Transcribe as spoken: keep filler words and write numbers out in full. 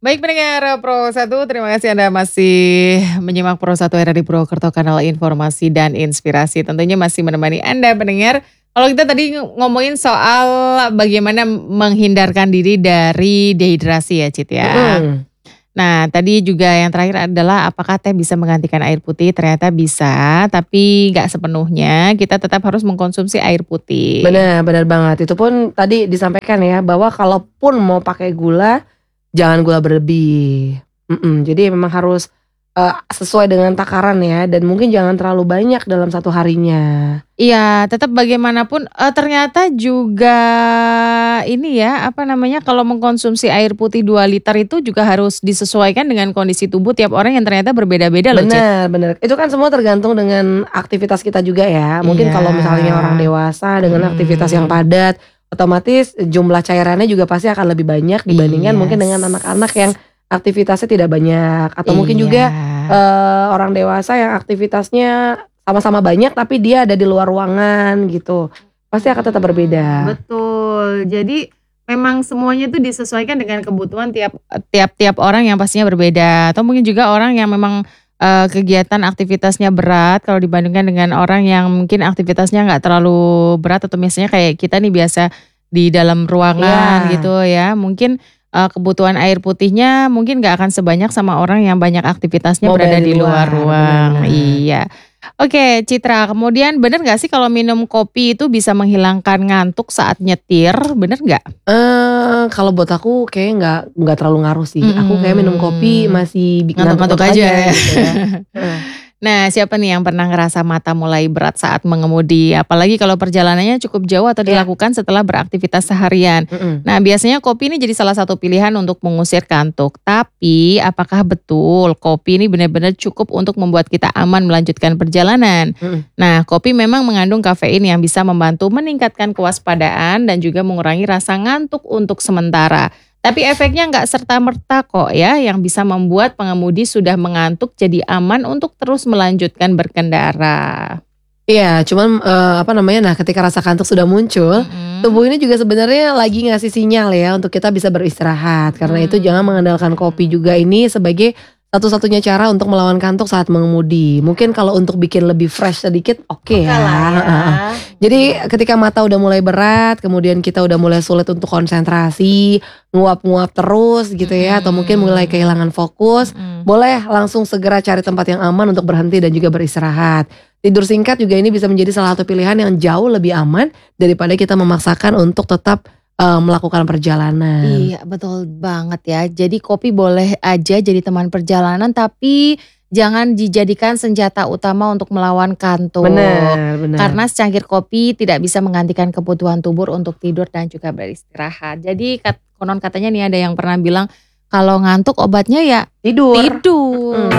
Baik pendengar Pro satu, terima kasih Anda masih menyimak Pro satu R R I Purwokerto, kanal informasi dan inspirasi. Tentunya masih menemani Anda pendengar. Kalau kita tadi ngomongin soal bagaimana menghindarkan diri dari dehidrasi ya Cit ya. Mhm. Nah tadi juga yang terakhir adalah apakah teh bisa menggantikan air putih? Ternyata bisa, tapi nggak sepenuhnya. Kita tetap harus mengkonsumsi air putih. Bener, bener banget. Itu pun tadi disampaikan ya bahwa kalaupun mau pakai gula, jangan gula berlebih. Mhm, jadi memang harus, eee, sesuai dengan takaran ya dan mungkin jangan terlalu banyak dalam satu harinya. Iya, tetap bagaimanapun, eee, ternyata juga ini ya, apa namanya, kalau mengkonsumsi air putih dua liter itu juga harus disesuaikan dengan kondisi tubuh tiap orang yang ternyata berbeda-beda loh, Cit. Bener, bener. Itu kan semua tergantung dengan aktivitas kita juga ya. Mungkin Iya, kalau misalnya orang dewasa dengan aktivitas yang mhm. padat, otomatis jumlah cairannya juga pasti akan lebih banyak dibandingkan Iya, mungkin dengan anak-anak yang aktivitasnya tidak banyak. Atau mungkin juga, iya. eee, orang dewasa yang aktivitasnya sama-sama banyak tapi dia ada di luar ruangan gitu. Pasti akan tetap Mhm, berbeda. betul. Jadi memang semuanya itu disesuaikan dengan kebutuhan tiap tiap-tiap orang yang pastinya berbeda. Atau mungkin juga orang yang memang, eee, kegiatan aktivitasnya berat kalau dibandingkan dengan orang yang mungkin aktivitasnya nggak terlalu berat atau misalnya kayak kita nih biasa di dalam ruangan Iya. gitu ya. Mungkin, eee, kebutuhan air putihnya mungkin nggak akan sebanyak sama orang yang banyak aktivitasnya Mau berada berada di di luar luar, bener ruang. bener. Iya. Oke Citra, kemudian bener nggak sih kalau minum kopi itu bisa menghilangkan ngantuk saat nyetir, bener nggak? Eee, kalau buat aku kayaknya nggak nggak terlalu ngaruh sih. Aku kayak minum kopi Mhm, masih bi ngantuk-ngantuk ngantuk-ngantuk aja aja ya. gitu ya. Heeh. Nah siapa nih yang pernah ngerasa mata mulai berat saat mengemudi? Apalagi kalau perjalanannya cukup jauh atau Iya. dilakukan setelah beraktivitas seharian. Mhm. Nah biasanya kopi ini jadi salah satu pilihan untuk mengusir kantuk. Tapi apakah betul kopi ini benar-benar cukup untuk membuat kita aman melanjutkan perjalanan? Mhm. Nah kopi memang mengandung kafein yang bisa membantu meningkatkan kewaspadaan dan juga mengurangi rasa ngantuk untuk sementara. Tapi efeknya nggak serta-merta kok ya, yang bisa membuat pengemudi sudah mengantuk jadi aman untuk terus melanjutkan berkendara. Iya, cuman, eee, apa namanya, nah ketika rasa kantuk sudah muncul, tubuh Mhm. ini juga sebenarnya lagi ngasih sinyal ya untuk kita bisa beristirahat. Karena itu jangan mengandalkan kopi Mmm. juga ini sebagai satu-satunya cara untuk melawan kantuk saat mengemudi. Mungkin kalau untuk bikin lebih fresh sedikit oke ya, Okelah ya. heeh heeh. Jadi ketika mata udah mulai berat, kemudian kita udah mulai sulit untuk konsentrasi, nguap-nguap terus gitu ya, atau mungkin mulai Mhm. kehilangan fokus, Mhm. boleh langsung segera cari tempat yang aman untuk berhenti dan juga beristirahat. Tidur singkat juga ini bisa menjadi salah satu pilihan yang jauh lebih aman daripada kita memaksakan untuk tetap, eee, melakukan perjalanan. Iya betul banget ya. Jadi kopi boleh aja jadi teman perjalanan, tapi jangan dijadikan senjata utama untuk melawan kantuk. Bener bener. Karena secangkir kopi tidak bisa menggantikan kebutuhan tubuh untuk tidur dan juga beristirahat. Jadi kat konon katanya nih ada yang pernah bilang, kalau ngantuk obatnya ya Tidur, tidur. mhm.